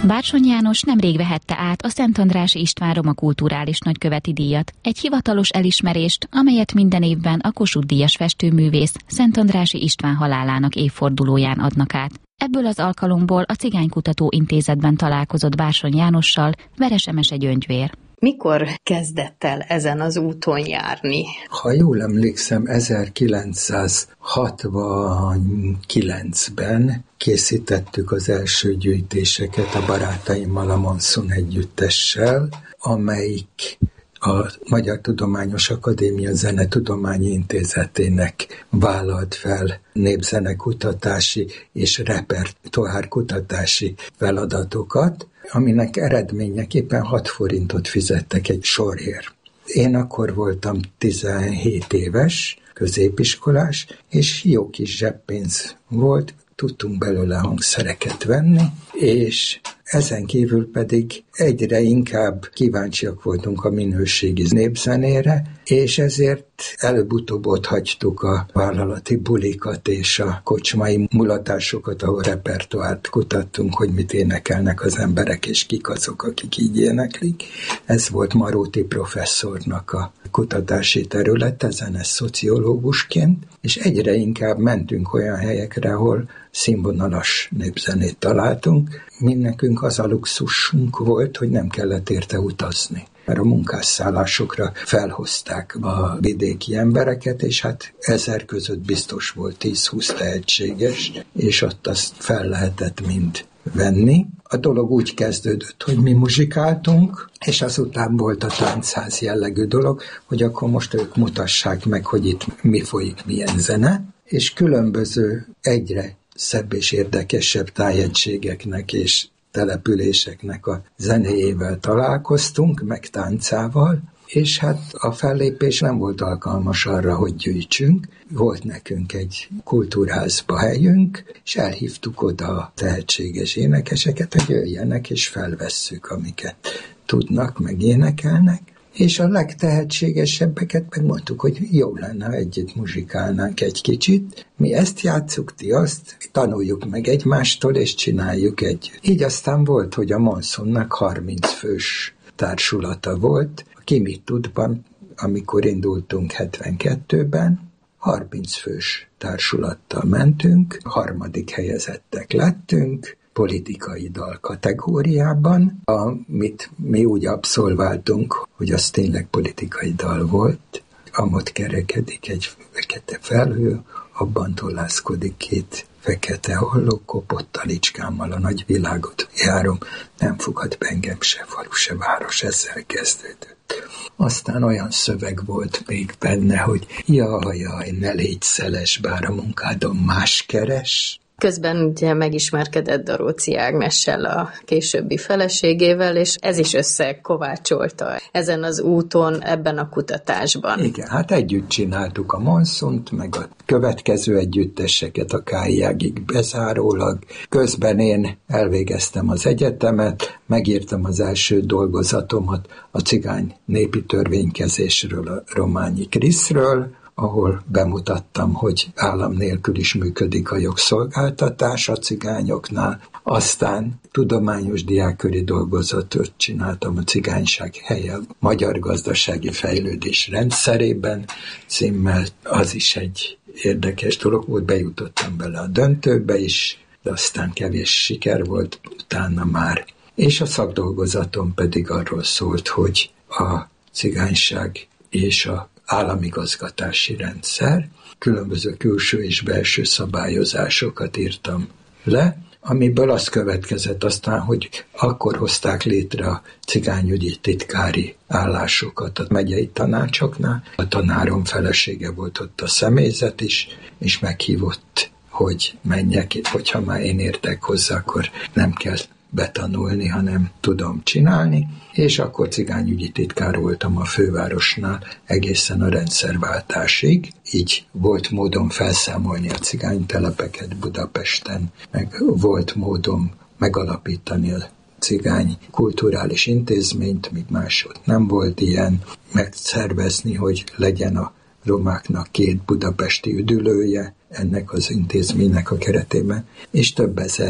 Bársony János nemrég vehette át a Szentandrássy István Roma Kulturális Nagyköveti díjat, egy hivatalos elismerést, amelyet minden évben a Kossuth-díjas festőművész Szentandrássy István halálának évfordulóján adnak át. Ebből az alkalomból a Cigánykutató Intézetben találkozott Bársony Jánossal Veres Emese Gyöngyvér. Mikor kezdett el ezen az úton járni? Ha jól emlékszem, 1969-ben készítettük az első gyűjtéseket a barátaimmal, a Monszun együttessel, amelyik a Magyar Tudományos Akadémia Zenetudományi Intézetének vállalt fel népzenekutatási és repertoárkutatási feladatokat, aminek eredményeképpen 6 forintot fizettek egy sorért. Én akkor voltam 17 éves, középiskolás, és jó kis zseppénz volt, tudtunk belőle hangszereket venni, és ezen kívül pedig egyre inkább kíváncsiak voltunk a minőségi népzenére, és ezért előbb-utóbb otthagytuk a vállalati bulikat és a kocsmai mulatásokat, ahol repertoárt kutattunk, hogy mit énekelnek az emberek, és kik azok, akik így éneklik. Ez volt Maróti professzornak a kutatási területe, zenes szociológusként, és egyre inkább mentünk olyan helyekre, ahol színvonalas népzenét találtunk. Nekünk az a luxusunk volt, hogy nem kellett érte utazni, mert a munkásszállásokra felhozták a vidéki embereket, és hát 1000 között biztos volt 10-20 tehetséges, és ott azt fel lehetett mind venni. A dolog úgy kezdődött, hogy mi muzsikáltunk, és azután volt a táncház jellegű dolog, hogy akkor most ők mutassák meg, hogy itt mi folyik, milyen zene, és különböző egyre szebb és érdekesebb tájegységeknek és településeknek a zenéjével találkoztunk, meg táncával, és hát a fellépés nem volt alkalmas arra, hogy gyűjtsünk. Volt nekünk egy kultúrházba helyünk, és elhívtuk oda a tehetséges énekeseket, hogy jöjjenek, és felvesszük, amiket tudnak, meg énekelnek. És a legtehetségesebbeket megmondtuk, hogy jó lenne, ha együtt muzsikálnánk egy kicsit. Mi ezt játsszuk, ti azt, tanuljuk meg egymástól, és csináljuk együtt. Így aztán volt, hogy a Monszunnak 30 fős társulata volt. A Ki mit tudban, amikor indultunk 72-ben, 30 fős társulattal mentünk, 3. helyezettek lettünk, politikai dal kategóriában, amit mi úgy abszolváltunk, hogy az tényleg politikai dal volt. Amott kerekedik egy fekete felhő, abban tollászkodik 2 fekete holló, kopott talicskámmal a nagy világot járom, nem fogad be engem se falu, se város, ezzel kezdődött. Aztán olyan szöveg volt még benne, hogy jaj, ne légy szeles, bár a munkádon más keres. Közben ugye megismerkedett Daróczi Ágnessel, a későbbi feleségével, és ez is összekovácsolta ezen az úton, ebben a kutatásban. Igen, hát együtt csináltuk a Monszont, meg a következő együtteseket a KI-ágig bezárólag. Közben én elvégeztem az egyetemet, megírtam az első dolgozatomat a cigány népi törvénykezésről, a Rományi Kriszről, ahol bemutattam, hogy állam nélkül is működik a jogszolgáltatás a cigányoknál. Aztán tudományos diákköri dolgozatot csináltam a Cigányság helye magyar gazdasági fejlődés rendszerében címmel. Az is egy érdekes dolog volt, bejutottam bele a döntőbe is, de aztán kevés siker volt utána már. És a szakdolgozatom pedig arról szólt, hogy a cigányság és a államigazgatási rendszer, különböző külső és belső szabályozásokat írtam le, amiből az következett aztán, hogy akkor hozták létre a cigányügyi titkári állásokat a megyei tanácsoknál. A tanárom felesége volt ott a személyzet is, és meghívott, hogy menjek, hogyha már én értek hozzá, akkor nem kell betanulni, hanem tudom csinálni, és akkor cigányügyi titkár voltam a fővárosnál egészen a rendszerváltásig. Így volt módom felszámolni a cigánytelepeket Budapesten, meg volt módom megalapítani a cigány kulturális intézményt, míg másod nem volt ilyen, megszervezni, hogy legyen a romáknak 2 budapesti üdülője ennek az intézménynek a keretében, és több ezer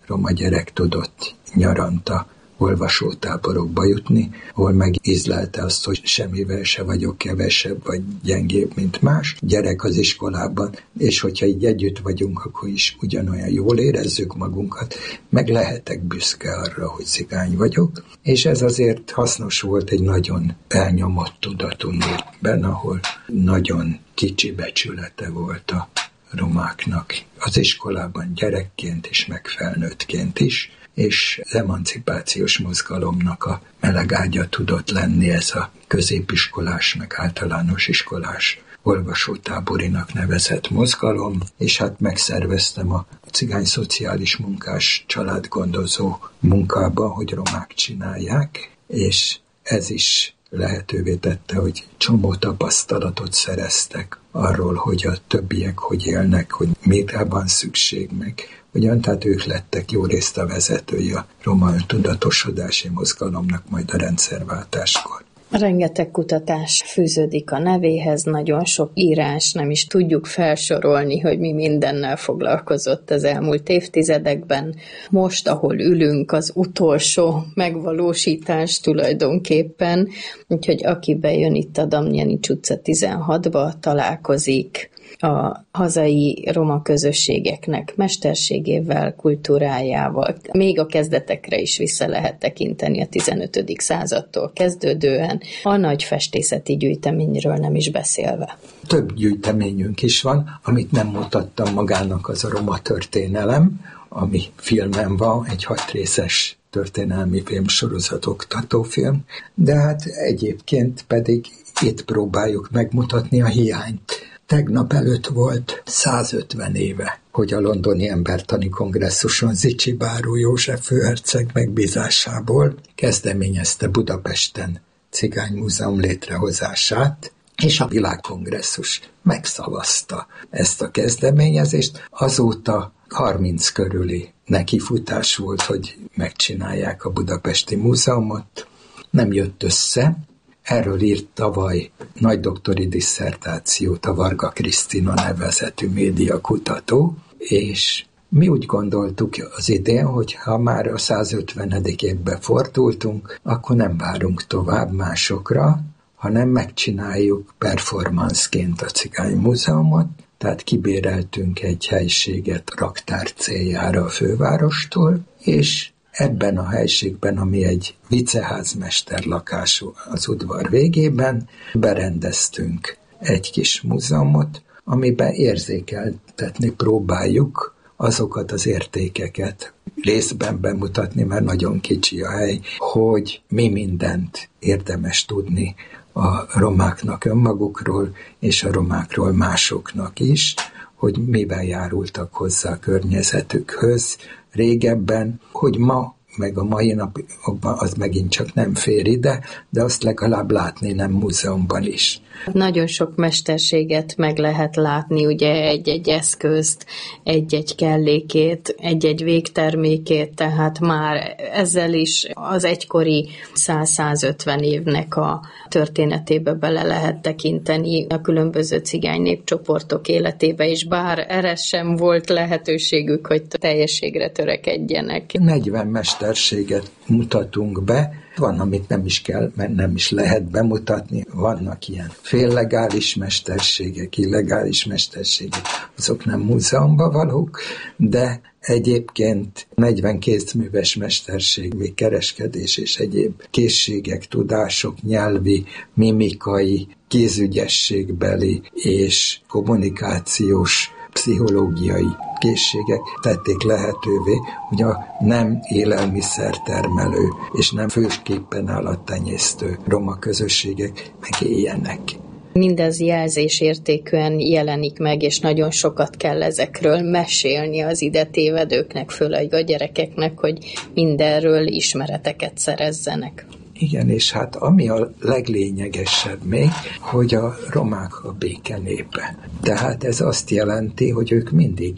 roma gyerek tudott nyaranta olvasótáborokba jutni, ahol megízlelte azt, hogy semmivel se vagyok kevesebb vagy gyengébb, mint más gyerek az iskolában, és hogyha így együtt vagyunk, akkor is ugyanolyan jól érezzük magunkat, meg lehetek büszke arra, hogy cigány vagyok, és ez azért hasznos volt egy nagyon elnyomott tudatú népben, ahol nagyon kicsi becsülete volt a romáknak az iskolában gyerekként is, meg felnőttként is, és az emancipációs mozgalomnak a melegágya tudott lenni ez a középiskolás, meg általános iskolás olvasótáborinak nevezett mozgalom, és hát megszerveztem a cigány szociális munkás családgondozó munkába, hogy romák csinálják, és ez is lehetővé tette, hogy csomó tapasztalatot szereztek arról, hogy a többiek hogy élnek, hogy mire van szükség meg. Ugyan, tehát ők lettek jó részt a vezetői a roma öntudatosodási mozgalomnak majd a rendszerváltáskor. Rengeteg kutatás fűződik a nevéhez, nagyon sok írás, nem is tudjuk felsorolni, hogy mi mindennel foglalkozott az elmúlt évtizedekben. Most, ahol ülünk, az utolsó megvalósítás tulajdonképpen, úgyhogy aki bejön itt a Damjanics utca 16-ba, találkozik a hazai roma közösségeknek mesterségével, kultúrájával. Még a kezdetekre is vissza lehet tekinteni a 15. századtól kezdődően, a nagy festészeti gyűjteményről nem is beszélve. Több gyűjteményünk is van, amit nem mutattam magának, az a roma történelem, ami filmen van, egy 6 részes történelmi filmsorozat, oktatófilm, de hát egyébként pedig itt próbáljuk megmutatni a hiányt. Tegnap előtt volt 150 éve, hogy a londoni embertani kongresszuson Zichy Báró József főherceg megbízásából kezdeményezte Budapesten cigánymúzeum létrehozását, és a világkongresszus megszavazta ezt a kezdeményezést. Azóta 30 körüli nekifutás volt, hogy megcsinálják a budapesti múzeumot. Nem jött össze. Erről írt tavaly nagy doktori disszertációt a Varga Krisztina nevezetű médiakutató, és mi úgy gondoltuk az idén, hogy ha már a 150. évbe fordultunk, akkor nem várunk tovább másokra, hanem megcsináljuk performanceként a Cigánymúzeumot, tehát kibéreltünk egy helyiséget raktár céljára a fővárostól, és ebben a helységben, ami egy viceházmester lakású az udvar végében, berendeztünk egy kis múzeumot, amiben érzékeltetni próbáljuk azokat az értékeket, részben bemutatni, mert nagyon kicsi a hely, hogy mi mindent érdemes tudni a romáknak önmagukról, és a romákról másoknak is, hogy mivel járultak hozzá a környezetükhöz régebben, hogy ma, meg a mai napokban az megint csak nem fér ide, de azt legalább látni nem múzeumban is. Nagyon sok mesterséget meg lehet látni, ugye egy-egy eszközt, egy-egy kellékét, egy-egy végtermékét, tehát már ezzel is az egykori 100-150 évnek a történetébe bele lehet tekinteni a különböző cigány népcsoportok életébe is, bár erre sem volt lehetőségük, hogy teljességre törekedjenek. 40 mesterséget mutatunk be, van, amit nem is kell, mert nem is lehet bemutatni, vannak ilyen féllegális mesterségek, illegális mesterségek, azok nem múzeumban valók, de egyébként 40 kézműves mesterség, még kereskedés és egyéb készségek, tudások, nyelvi, mimikai, kézügyességbeli és kommunikációs, pszichológiai készségek tették lehetővé, hogy a nem élelmiszertermelő és nem főképpen állattenyésztő roma közösségek megéljenek. Mindez jelzésértékűen jelenik meg, és nagyon sokat kell ezekről mesélni az ide tévedőknek, főleg a gyerekeknek, hogy mindenről ismereteket szerezzenek. Igen, és hát ami a leglényegesebb még, hogy a romák a béke népe. Tehát ez azt jelenti, hogy ők mindig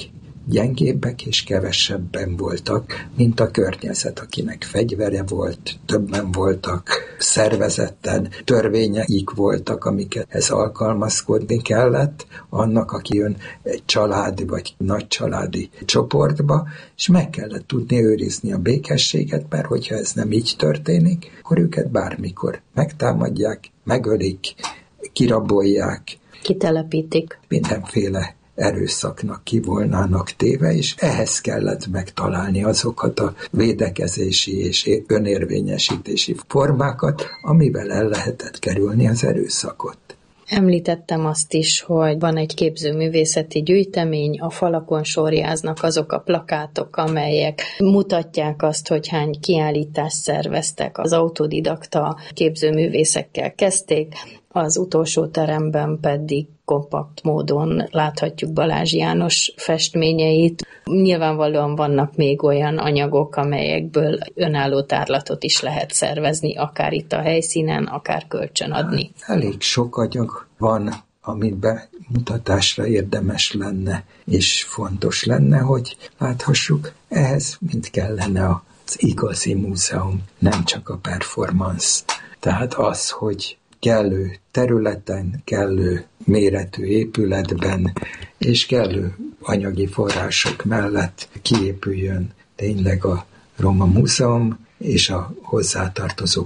gyengébbek és kevesebben voltak, mint a környezet, akinek fegyvere volt, többen voltak, szervezetten törvényeik voltak, amikhez alkalmazkodni kellett, annak, aki jön egy családi vagy nagycsaládi csoportba, és meg kellett tudni őrizni a békességet, mert hogyha ez nem így történik, akkor őket bármikor megtámadják, megölik, kirabolják, kitelepítik. Mindenféle erőszaknak ki volnának téve, és ehhez kellett megtalálni azokat a védekezési és önérvényesítési formákat, amivel el lehetett kerülni az erőszakot. Említettem azt is, hogy van egy képzőművészeti gyűjtemény, a falakon sorjáznak azok a plakátok, amelyek mutatják azt, hogy hány kiállítást szerveztek. Az autodidakta képzőművészekkel kezdték, az utolsó teremben pedig kompakt módon láthatjuk Balázs János festményeit. Nyilvánvalóan vannak még olyan anyagok, amelyekből önálló tárlatot is lehet szervezni, akár itt a helyszínen, akár kölcsönadni. Elég sok anyag van, amit bemutatásra érdemes lenne, és fontos lenne, hogy láthassuk. Ehhez mind kellene az igazi múzeum, nem csak a performance. Tehát az, hogy kellő területen, kellő méretű épületben és kellő anyagi források mellett kiépüljön tényleg a Roma Múzeum és a hozzátartozó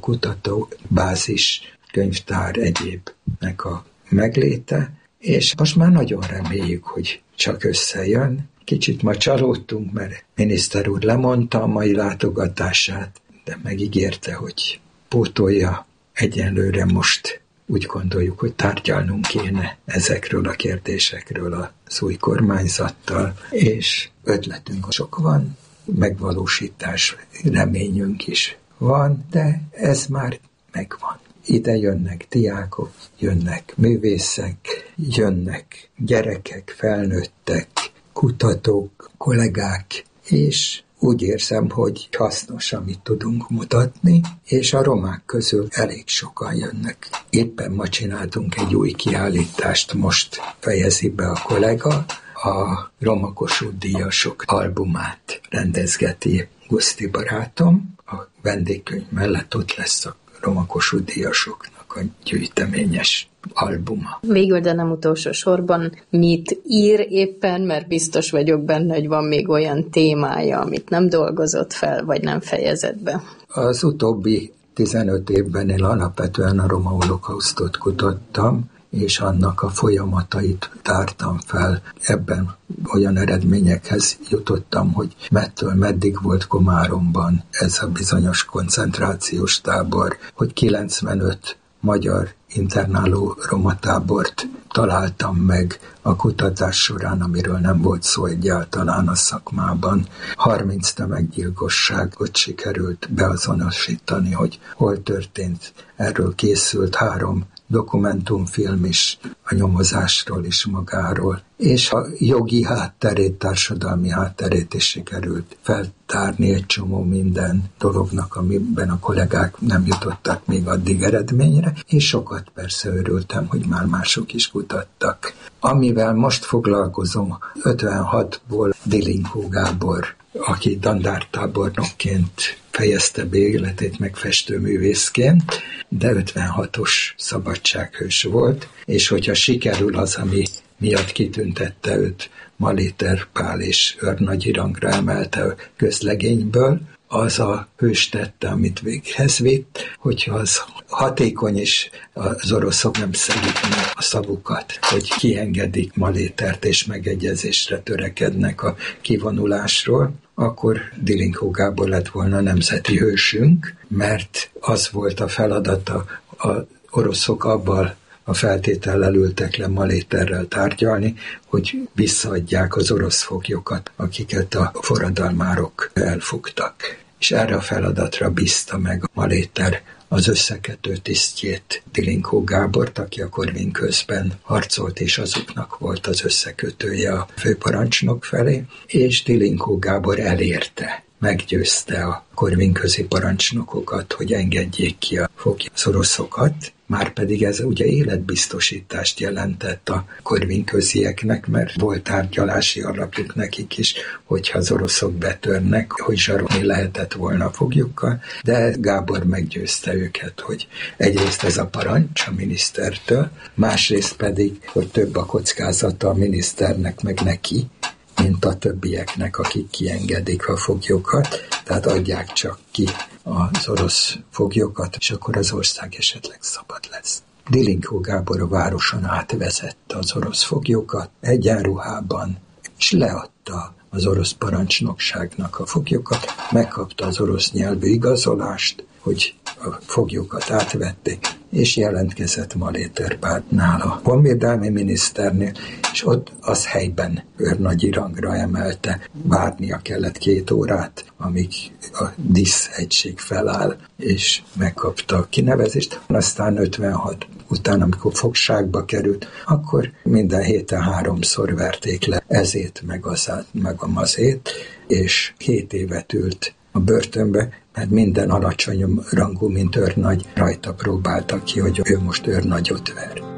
kutatóbázis, könyvtár egyébnek a megléte, és most már nagyon reméljük, hogy csak összejön. Kicsit ma csalódtunk, mert miniszter úr lemondta a mai látogatását, de megígérte, hogy pótolja. Egyenlőre most úgy gondoljuk, hogy tárgyalnunk kéne ezekről a kérdésekről az új kormányzattal, és ötletünk sok van, megvalósítás reményünk is van, de ez már megvan. Ide jönnek diákok, jönnek művészek, jönnek gyerekek, felnőttek, kutatók, kollégák, és úgy érzem, hogy hasznos, amit tudunk mutatni, és a romák közül elég sokan jönnek. Éppen ma csináltunk egy új kiállítást, most fejezi be a kollega, a Roma Kossuth díjasok albumát rendezgeti Guszti barátom. A vendégkönyv mellett ott lesz a Roma Kossuth díjasoknak a gyűjteményes albuma. Végül, de nem utolsó sorban, mit ír éppen, mert biztos vagyok benne, hogy van még olyan témája, amit nem dolgozott fel, vagy nem fejezett be. Az utóbbi 15 évben én alapvetően a roma holokausztot kutattam, és annak a folyamatait tártam fel. Ebben olyan eredményekhez jutottam, hogy mettől meddig volt Komáromban ez a bizonyos koncentrációs tábor, hogy 95 magyar internáló roma tábort találtam meg a kutatás során, amiről nem volt szó egyáltalán a szakmában. 30 tömeggyilkosságot sikerült beazonosítani, hogy hol történt. Erről készült 3 dokumentumfilm is, a nyomozásról is magáról, és a jogi hátterét, társadalmi hátterét is sikerült feltárni egy csomó minden dolognak, amiben a kollégák nem jutottak még addig eredményre, és sokat persze örültem, hogy már mások is kutattak. Amivel most foglalkozom, 56-ból Dilinkó Gábor, aki dandártábornokként fejezte be életét meg festőművészként, de 56-os szabadsághős volt, és hogyha sikerül az, ami miatt kitüntette őt Maléter Pál és Őrnagy rangra emelte a közlegényből, az a hős tette, amit véghez vitt, hogyha az hatékony és az oroszok nem szegik meg a szavukat, hogy kiengedik Malétert és megegyezésre törekednek a kivonulásról, akkor Dilinkó Gábor lett volna nemzeti hősünk, mert az volt a feladata, az oroszok abban a feltétellel ültek le Maléterrel tárgyalni, hogy visszaadják az orosz foglyokat, akiket a forradalmárok elfogtak. És erre a feladatra bízta meg Maléter az összekötő tisztjét, Dilinkó Gábort, aki a Korvin közben harcolt, és azoknak volt az összekötője a főparancsnok felé, és Dilinkó Gábor elérte meggyőzte a kormányközi parancsnokokat, hogy engedjék ki az oroszokat, márpedig ez ugye életbiztosítást jelentett a kormányközieknek, mert volt tárgyalási alapjuk nekik is, hogyha az oroszok betörnek, hogy zsarolni lehetett volna a foglyokkal, de Gábor meggyőzte őket, hogy egyrészt ez a parancs a minisztertől, másrészt pedig, hogy több a kockázata a miniszternek meg neki, mint a többieknek, akik kiengedik a foglyokat, tehát adják csak ki az orosz foglyokat, és akkor az ország esetleg szabad lesz. Dilinkó Gábor a városon átvezette az orosz foglyokat egyenruhában, és leadta az orosz parancsnokságnak a foglyokat, megkapta az orosz nyelvű igazolást, hogy a foglyokat átvették, és jelentkezett Maléterpádnál a honvédelmi miniszternél, és ott az helyben őrnagyi rangra emelte. Várnia kellett 2 órát, amíg a díszegység feláll, és megkapta a kinevezést. Aztán 56 után, amikor fogságba került, akkor minden héten 3-szor verték le ezét, meg a mazét, és 7 évet ült a börtönbe, mert minden alacsony rangú, mint őrnagy, rajta próbáltak ki, hogy ő most őrnagyot ver.